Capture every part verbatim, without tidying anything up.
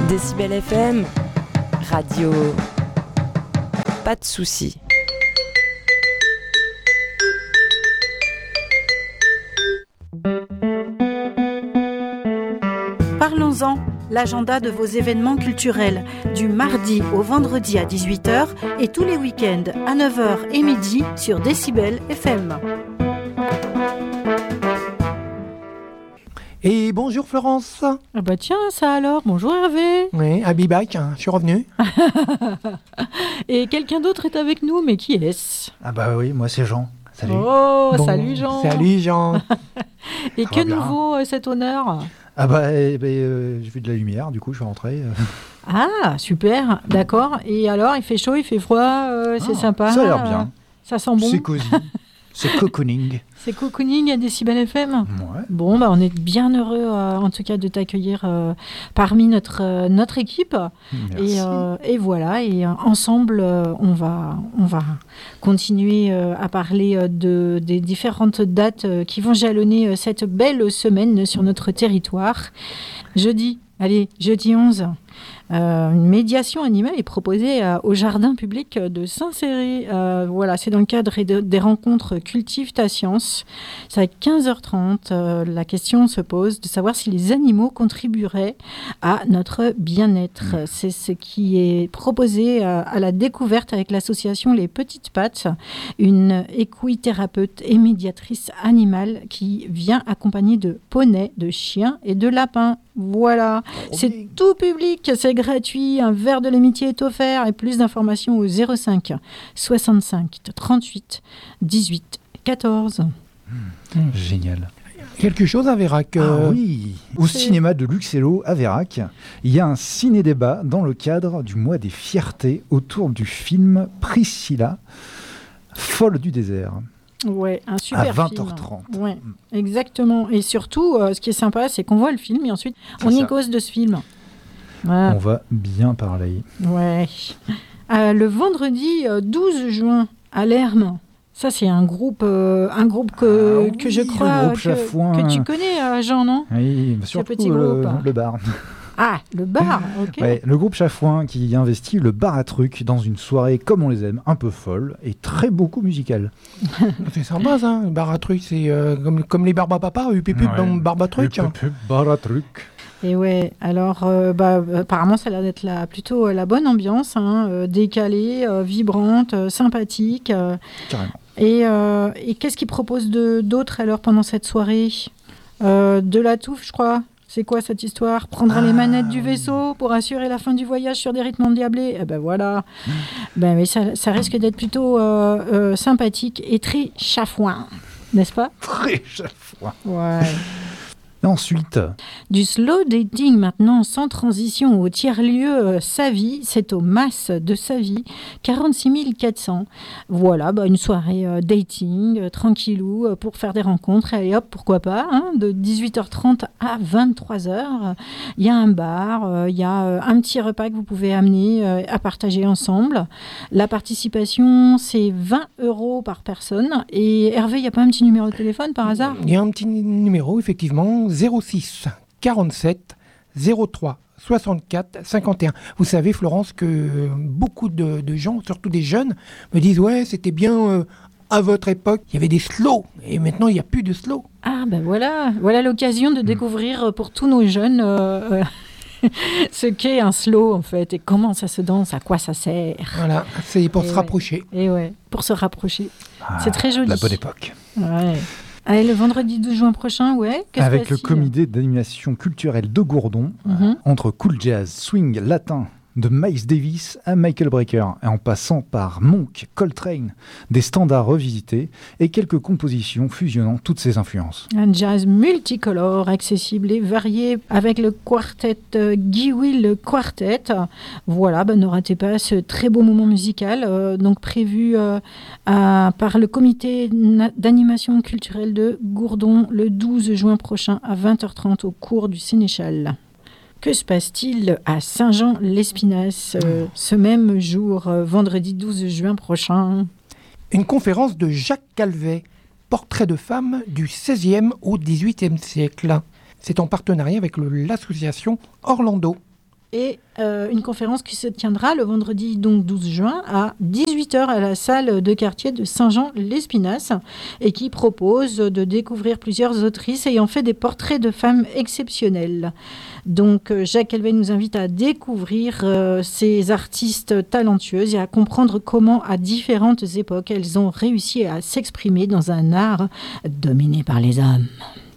Décibel F M, radio, pas de soucis. Parlons-en, l'agenda de vos événements culturels, du mardi au vendredi à dix-huit heures et tous les week-ends à neuf heures et midi sur Décibel F M. Et bonjour Florence. Ah bah tiens, ça alors, bonjour Hervé. Oui, I'll be back, hein, je suis revenu. Et quelqu'un d'autre est avec nous, mais qui est-ce ? Ah bah oui, moi c'est Jean. Salut. Oh, Bon, salut Jean. Salut Jean. Et Ça que va bien. nouveau euh, cet honneur ? Ah bah eh, bah, euh, j'ai vu de la lumière, du coup je suis rentré. euh. Ah, super, d'accord. Et alors, il fait chaud, il fait froid, euh, c'est Ah, sympa. Ça a l'air bien. Ça sent bon. C'est cosy. C'est cocooning. C'est cocooning à Décibel F M. Ouais. Bon, bah, on est bien heureux, euh, en tout cas, de t'accueillir euh, parmi notre, euh, notre équipe. Merci. Et, euh, et voilà, et euh, ensemble, euh, on, va, on va continuer euh, à parler euh, de, des différentes dates euh, qui vont jalonner euh, cette belle semaine sur notre territoire. Jeudi, allez, jeudi onze, euh, une médiation animale est proposée euh, au jardin public de Saint-Céré. Euh, voilà, c'est dans le cadre de- des rencontres Cultive ta science. C'est à quinze heures trente. Euh, la question se pose de savoir si les animaux contribueraient à notre bien-être. C'est ce qui est proposé euh, à la découverte avec l'association Les Petites Pattes, une équithérapeute et médiatrice animale qui vient accompagnée de poneys, de chiens et de lapins. Voilà, c'est tout public, c'est gratuit, un verre de l'amitié est offert et plus d'informations au zéro cinq soixante-cinq trente-huit dix-huit quatorze. Génial. Quelque chose à Vérac. euh, Ah oui. Au cinéma de Luxello à Vérac, il y a un ciné-débat dans le cadre du mois des fiertés autour du film Priscilla, folle du désert, Ouais, un super à vingt film. heures trente. Ouais, exactement. Et surtout, euh, ce qui est sympa, c'est qu'on voit le film et ensuite C'est on y ça. cause de ce film. Voilà. On va bien parler. Ouais. Euh, le vendredi euh, douze juin à Lerme. Ça, c'est un groupe, euh, un groupe que, Ah que je oui, le crois groupe que, Chafouin. que tu connais, euh, Jean, non ? Oui, surtout petit le, groupe. le bar. Ah, le bar, ok. Ouais, le groupe Chafouin qui investit le bar à trucs dans une soirée comme on les aime, un peu folle et très beaucoup musicale. C'est sympa ça, le bar à trucs, c'est euh, comme, comme les barbes à papa, U P P, Ouais. barbe à trucs. hein. Bar à trucs. Et ouais, alors, euh, bah, apparemment, ça a l'air d'être la, plutôt euh, la bonne ambiance, hein, euh, décalée, euh, vibrante, euh, sympathique. euh, Carrément. Et, euh, et qu'est-ce qu'ils proposent de, d'autre alors pendant cette soirée ? Euh, De la touffe, je crois. C'est quoi cette histoire ? Prendre les Ah, manettes du oui. vaisseau pour assurer la fin du voyage sur des rythmes endiablés ? Eh ben voilà. Ben, mais ça, ça risque d'être plutôt euh, euh, sympathique et très chafouin, n'est-ce pas ? Très Chafouin. Ouais. Ensuite, Du slow dating maintenant, sans transition, au tiers-lieu euh, Savy, c'est au Mas de Savy, quarante-six mille quatre cents. Voilà, bah, une soirée euh, dating, euh, tranquillou, euh, pour faire des rencontres. Allez hop, pourquoi pas, hein, de dix-huit heures trente à vingt-trois heures. Il y a un bar, euh, il y a euh, un petit repas que vous pouvez amener euh, à partager ensemble. La participation, c'est vingt euros par personne. Et Hervé, il n'y a pas un petit numéro de téléphone par hasard ? Il y a un petit numéro, effectivement, zéro six quarante-sept zéro trois soixante-quatre cinquante et un. Vous savez, Florence, que beaucoup de, de gens, surtout des jeunes, me disent « Ouais, c'était bien euh, à votre époque, il y avait des slows, et maintenant il n'y a plus de slow. Ah ben voilà, voilà l'occasion de découvrir euh, pour tous nos jeunes euh, euh, ce qu'est un slow en fait et comment ça se danse, à quoi ça sert. » Voilà, c'est pour Et se ouais. rapprocher. Et ouais, pour se rapprocher. ah, C'est très joli. la bonne époque. Ouais. Allez, le vendredi douze juin prochain, ouais. que se Avec le passe-t-il ? comité d'animation culturelle de Gourdon, Mhm. entre cool jazz, swing, latin, de Miles Davis à Michael Brecker, et en passant par Monk, Coltrane, des standards revisités et quelques compositions fusionnant toutes ces influences. Un jazz multicolore, accessible et varié avec le quartet euh, Guy Will Quartet. Voilà, ben, ne ratez pas ce très beau moment musical, euh, donc prévu euh, à- par le comité na- d'animation culturelle de Gourdon le douze juin prochain à vingt heures trente au cours du Sénéchal. Que se passe-t-il à Saint-Jean-l'Espinasse euh, ce même jour, euh, vendredi douze juin prochain ? Une conférence de Jacques Calvet, portrait de femmes du seizième au dix-huitième siècle. C'est en partenariat avec le- l'association Orlando. et euh, une conférence qui se tiendra le vendredi donc douze juin à dix-huit heures à la salle de quartier de Saint-Jean-l'Espinasse et qui propose de découvrir plusieurs autrices ayant fait des portraits de femmes exceptionnelles. Donc Jacques Helvet nous invite à découvrir euh, ces artistes talentueuses et à comprendre comment à différentes époques elles ont réussi à s'exprimer dans un art dominé par les hommes.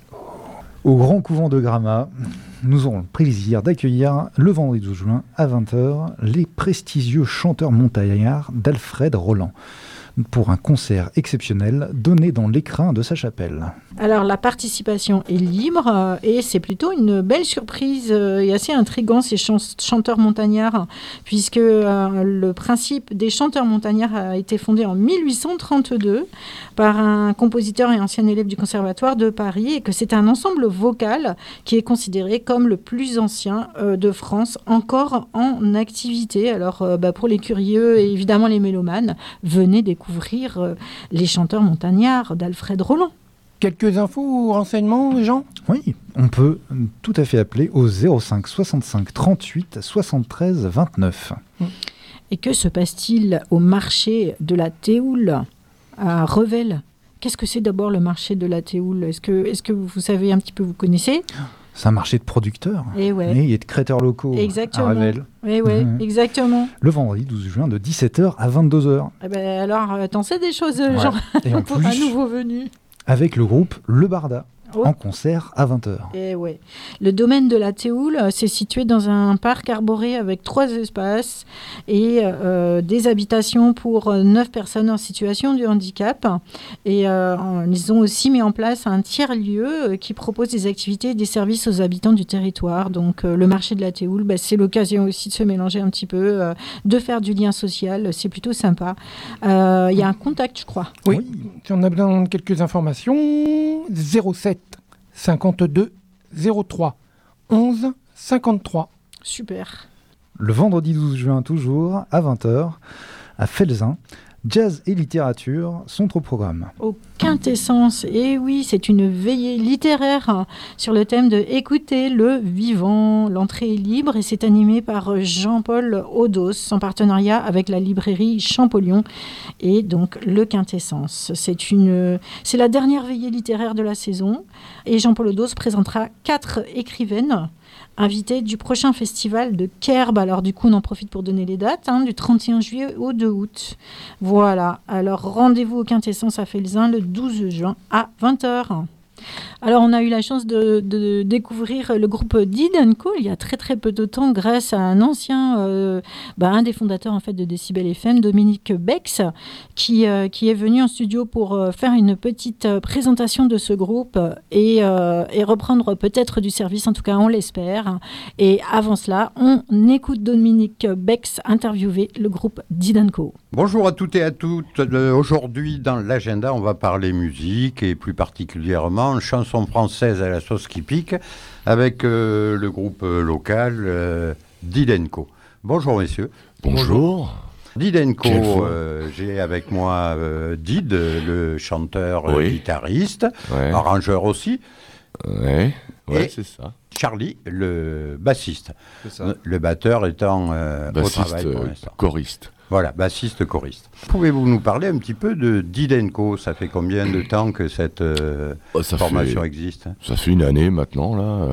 Au Grand Couvent de Gramat, nous aurons le plaisir d'accueillir le vendredi douze juin à vingt heures les prestigieux chanteurs montagnards d'Alfred Roland pour un concert exceptionnel donné dans l'écrin de sa chapelle. Alors la participation est libre euh, et c'est plutôt une belle surprise euh, et assez intriguant ces chan- chanteurs montagnards puisque euh, le principe des chanteurs montagnards a été fondé en mille huit cent trente-deux par un compositeur et ancien élève du Conservatoire de Paris et que c'est un ensemble vocal qui est considéré comme le plus ancien euh, de France encore en activité. Alors euh, bah, pour les curieux et évidemment les mélomanes, venez découvrir euh, les chanteurs montagnards d'Alfred Roland. Quelques infos ou renseignements, Jean ? Oui, on peut tout à fait appeler au zéro cinq soixante-cinq trente-huit soixante-treize vingt-neuf. Et que se passe-t-il au marché de la Théoule à Revel ? Qu'est-ce que c'est d'abord le marché de la Théoule ? Est-ce que, est-ce que vous savez un petit peu, vous connaissez ? C'est un marché de producteurs et, ouais. et de créateurs locaux exactement. à Revel. Oui, oui, mmh. exactement. Le vendredi douze juin de dix-sept heures à vingt-deux heures. Eh ben alors, t'en sais des choses, ouais. Jean, et en pour plus, un nouveau venu. Avec le groupe Le Barda. Oh. En concert à vingt heures. Et ouais. Le domaine de la Théoule, c'est situé dans un parc arboré avec trois espaces et euh, des habitations pour neuf personnes en situation de handicap. Et euh, ils ont aussi mis en place un tiers-lieu qui propose des activités et des services aux habitants du territoire. Donc euh, le marché de la Théoule, bah, c'est l'occasion aussi de se mélanger un petit peu, euh, de faire du lien social. C'est plutôt sympa. Il euh, y a un contact, je crois. Oui, oui. Si on a besoin de quelques informations, zéro sept cinquante-deux zéro trois onze cinquante-trois. Super. Le vendredi douze juin toujours, à vingt heures, à Felzin, jazz et littérature sont au programme. Au Quintessence, et oui, c'est une veillée littéraire sur le thème de écouter le vivant. L'entrée est libre et c'est animé par Jean-Paul Audos en partenariat avec la librairie Champollion et donc le Quintessence. C'est, une, c'est la dernière veillée littéraire de la saison et Jean-Paul Audos présentera quatre écrivaines invité du prochain festival de Kerb. Alors du coup, on en profite pour donner les dates, hein, du trente et un juillet au deux août. Voilà, alors rendez-vous au Quintessence à Felzin le douze juin à vingt heures. Alors, on a eu la chance de, de découvrir le groupe Did and Co il y a très très peu de temps grâce à un ancien, euh, bah, un des fondateurs en fait de Décibel F M, Dominique Bex, qui, euh, qui est venu en studio pour euh, faire une petite euh, présentation de ce groupe et, euh, et reprendre peut-être du service, en tout cas on l'espère. Et avant cela, on écoute Dominique Bex interviewer le groupe Did and Co. Bonjour à toutes et à toutes. Aujourd'hui, dans l'agenda, on va parler musique et plus particulièrement chanson française à la sauce qui pique avec euh, le groupe euh, local euh, Did and Co. Bonjour messieurs. Bonjour. Did and Co, euh, j'ai avec moi euh, Did, le chanteur, oui. euh, guitariste, ouais. arrangeur aussi. Ouais, ouais c'est ça. Charlie, le bassiste. C'est ça. Le batteur étant euh, bassiste, au travail pour l'instant. Choriste. Voilà, bassiste choriste. Pouvez-vous nous parler un petit peu de Did and Co ? Ça fait combien de temps que cette euh, oh, formation fait, existe ? Ça fait une année maintenant, là. Euh,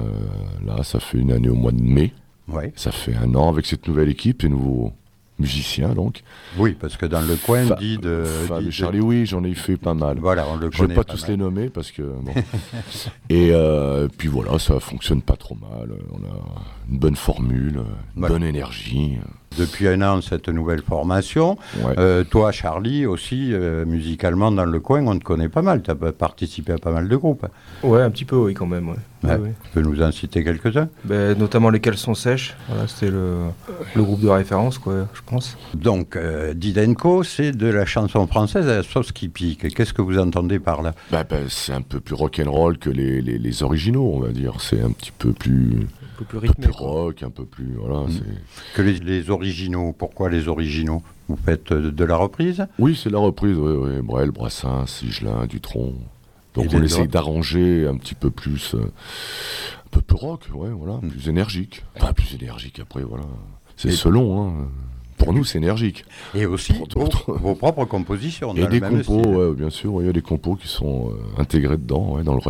là, ça fait une année au mois de mai. Ouais. Ça fait un an avec cette nouvelle équipe, et nouveaux musiciens, donc. Oui, parce que dans le coin, Fa- Did... Euh, Fa- Did Charlie, oui, j'en ai fait pas mal. Voilà, on le Je ne vais pas, pas tous mal. les nommer, parce que... Bon. et euh, puis voilà, ça fonctionne pas trop mal. On a une bonne formule, une voilà. bonne énergie... Depuis un an, cette nouvelle formation. Ouais. Euh, toi, Charlie, aussi, euh, musicalement, dans le coin, on te connaît pas mal. Tu as participé à pas mal de groupes. Ouais, un petit peu, oui, quand même. Ouais. Ouais. Ouais, ouais. Tu peux nous en citer quelques-uns ? Ben, notamment les Caleçons Sèches. Voilà, c'était le, le groupe de référence, quoi, je pense. Donc, euh, Did and Co, c'est de la chanson française à la sauce qui pique. Qu'est-ce que vous entendez par là ? bah, bah, C'est un peu plus rock'n'roll que les, les, les originaux, on va dire. C'est un petit peu plus... Un peu plus rythmé, un peu plus rock, un peu plus... Voilà, mmh. c'est... Que les, les originaux, pourquoi les originaux ? Vous faites de, de la reprise ? Oui, c'est de la reprise, oui, oui. Brel, Brassens, Sigelin, Dutronc. Donc et on essaye autres. d'arranger un petit peu plus... Euh, un peu plus rock, ouais, voilà, mmh. plus énergique. pas plus énergique après, voilà. C'est et selon, hein. Pour nous, c'est énergique. Et aussi vos, vos propres compositions. Il y a des compos, ouais, bien sûr, il y a des compos qui sont euh, intégrés dedans, ouais, dans le